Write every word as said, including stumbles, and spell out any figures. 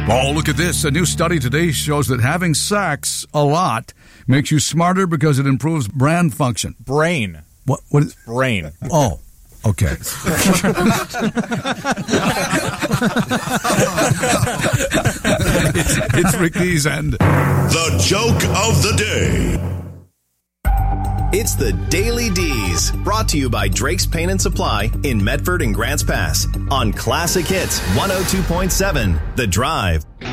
Oh, look at this. A new study today shows that having sex a lot makes you smarter because it improves brain function. Brain. What? What is brain? Oh, okay. it's, it's Ricky's and the joke of the day. It's the Daily D's, brought to you by Drake's Paint and Supply in Medford and Grants Pass on Classic Hits one oh two point seven, The Drive.